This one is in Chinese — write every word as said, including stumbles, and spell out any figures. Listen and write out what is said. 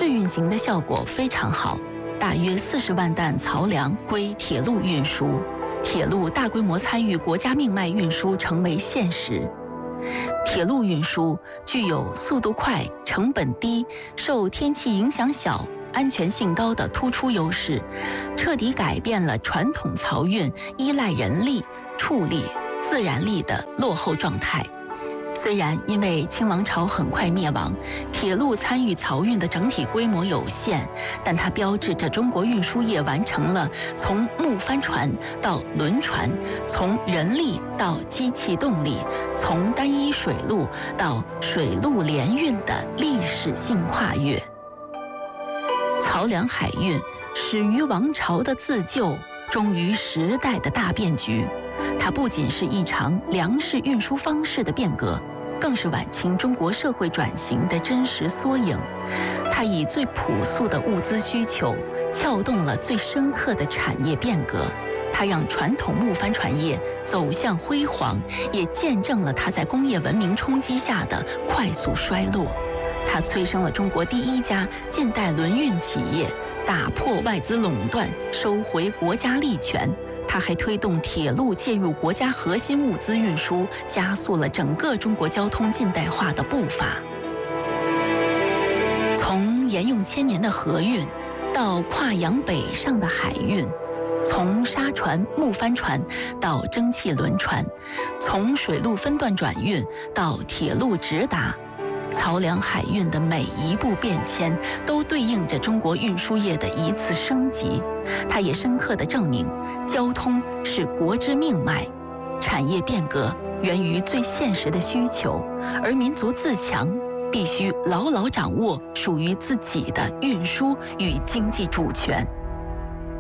试运行的效果非常好，大约四十万担漕粮归铁路运输，铁路大规模参与国家命脉运输成为现实。铁路运输具有速度快、成本低、受天气影响小、安全性高的突出优势，彻底改变了传统漕运依赖人力、畜力、自然力的落后状态。虽然因为清王朝很快灭亡，铁路参与漕运的整体规模有限，但它标志着中国运输业完成了从木帆船到轮船，从人力到机器动力，从单一水路到水陆联运的历史性跨越。漕粮海运始于王朝的自救，终于时代的大变局。它不仅是一场粮食运输方式的变革，更是晚清中国社会转型的真实缩影。它以最朴素的物资需求，撬动了最深刻的产业变革。它让传统木帆船业走向辉煌，也见证了它在工业文明冲击下的快速衰落。它催生了中国第一家近代轮运企业，打破外资垄断，收回国家利权。它还推动铁路介入国家核心物资运输，加速了整个中国交通近代化的步伐。从沿用千年的河运，到跨洋北上的海运，从沙船、木帆船到蒸汽轮船，从水路分段转运到铁路直达，漕粮海运的每一步变迁，都对应着中国运输业的一次升级。它也深刻地证明，交通是国之命脉，产业变革源于最现实的需求，而民族自强必须牢牢掌握属于自己的运输与经济主权。